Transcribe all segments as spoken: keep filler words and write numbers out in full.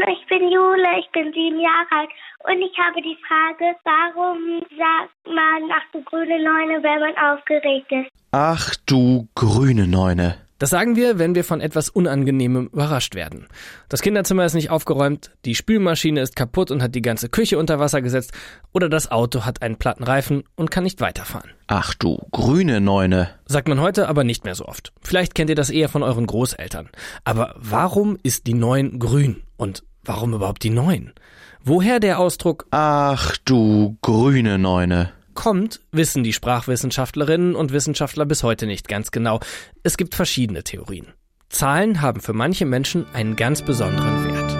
ich bin Jule, ich bin sieben Jahre alt und ich habe die Frage, warum sagt man ach du grüne Neune, wenn man aufgeregt ist? Ach du grüne Neune. Das sagen wir, wenn wir von etwas Unangenehmem überrascht werden. Das Kinderzimmer ist nicht aufgeräumt, die Spülmaschine ist kaputt und hat die ganze Küche unter Wasser gesetzt oder das Auto hat einen platten Reifen und kann nicht weiterfahren. Ach du grüne Neune. Sagt man heute aber nicht mehr so oft. Vielleicht kennt ihr das eher von euren Großeltern. Aber warum ist die Neun grün? Und warum überhaupt die Neun? Woher der Ausdruck Ach du grüne Neune kommt, wissen die Sprachwissenschaftlerinnen und Wissenschaftler bis heute nicht ganz genau. Es gibt verschiedene Theorien. Zahlen haben für manche Menschen einen ganz besonderen Wert.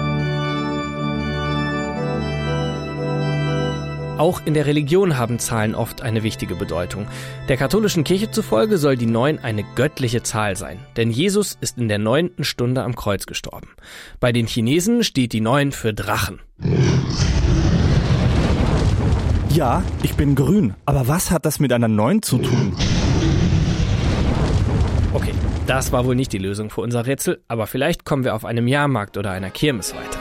Auch in der Religion haben Zahlen oft eine wichtige Bedeutung. Der katholischen Kirche zufolge soll die Neun eine göttliche Zahl sein, denn Jesus ist in der neunten Stunde am Kreuz gestorben. Bei den Chinesen steht die Neun für Drachen. Ja, ich bin grün. Aber was hat das mit einer Neun zu tun? Okay, das war wohl nicht die Lösung für unser Rätsel, aber vielleicht kommen wir auf einem Jahrmarkt oder einer Kirmes weiter.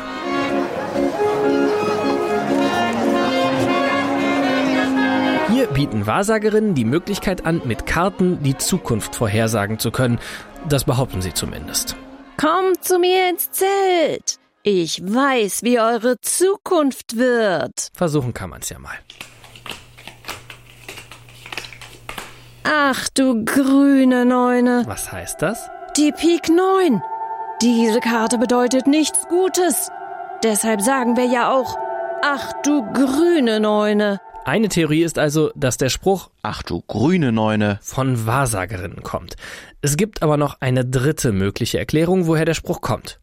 Hier bieten Wahrsagerinnen die Möglichkeit an, mit Karten die Zukunft vorhersagen zu können. Das behaupten sie zumindest. Kommt zu mir ins Zelt. Ich weiß, wie eure Zukunft wird. Versuchen kann man's ja mal. Ach du grüne Neune. Was heißt das? Die Pik neun. Diese Karte bedeutet nichts Gutes. Deshalb sagen wir ja auch, ach du grüne Neune. Eine Theorie ist also, dass der Spruch Ach du grüne Neune von Wahrsagerinnen kommt. Es gibt aber noch eine dritte mögliche Erklärung, woher der Spruch kommt.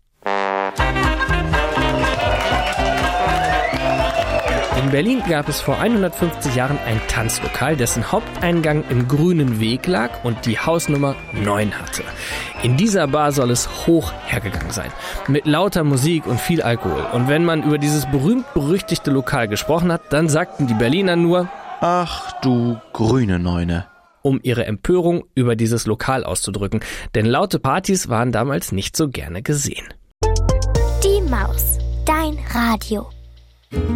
In Berlin gab es vor hundertfünfzig Jahren ein Tanzlokal, dessen Haupteingang im Grünen Weg lag und die Hausnummer neun hatte. In dieser Bar soll es hoch hergegangen sein, mit lauter Musik und viel Alkohol. Und wenn man über dieses berühmt-berüchtigte Lokal gesprochen hat, dann sagten die Berliner nur Ach du grüne Neune, um ihre Empörung über dieses Lokal auszudrücken. Denn laute Partys waren damals nicht so gerne gesehen. Die Maus, dein Radio.